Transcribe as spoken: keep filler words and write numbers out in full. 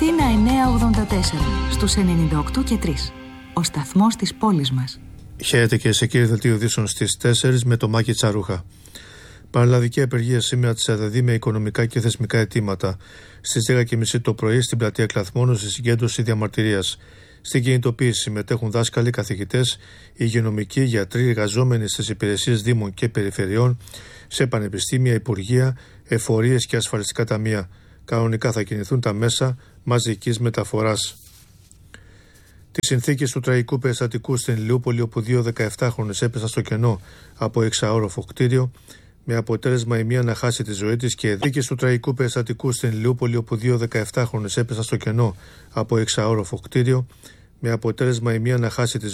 Αθήνα εννιακόσια ογδόντα τέσσερα, στους ενενήντα οκτώ και τρία. Ο σταθμός της πόλης μας. Χαίρετε και σε κύριε δελτίο ειδήσεων στις τέσσερις με το Μάκη Τσαρούχα. Πανελλαδική απεργία σήμερα της ΑΔΔ με οικονομικά και θεσμικά αιτήματα. Στις δέκα και μισή το πρωί στην πλατεία Κλαθμόνου στη συγκέντρωση διαμαρτυρίας. Στην κινητοποίηση συμμετέχουν δάσκαλοι, καθηγητές, υγειονομικοί, γιατροί, εργαζόμενοι στις υπηρεσίες δήμων και περιφερειών, σε πανεπιστήμια, υπουργεία, εφορίες και ασφαλιστικά ταμεία. Κανονικά θα κινηθούν τα μέσα μαζικής μεταφοράς. Τις συνθήκες του τραγικού περιστατικού στην Ηλιούπολη, όπου δύο δεκαεπτάχρονες έπεσαν στο κενό από εξαόροφο κτίριο, με αποτέλεσμα η μία να χάσει τη ζωή της, και δίκες του τραγικού περιστατικού στην Ηλιούπολη, όπου δύο δεκαεπτάχρονες έπεσαν στο κενό από εξαόροφο κτίριο, με αποτέλεσμα η μία να χάσει τη